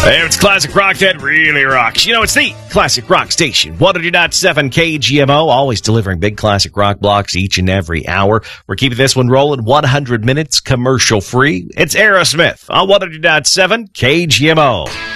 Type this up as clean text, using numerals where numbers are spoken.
Hey, it's Classic Rock that really rocks. You know, it's the Classic Rock Station. 100.7 KGMO, always delivering big classic rock blocks each and every hour. We're keeping this one rolling 100 minutes commercial free. It's Aerosmith on 100.7 KGMO.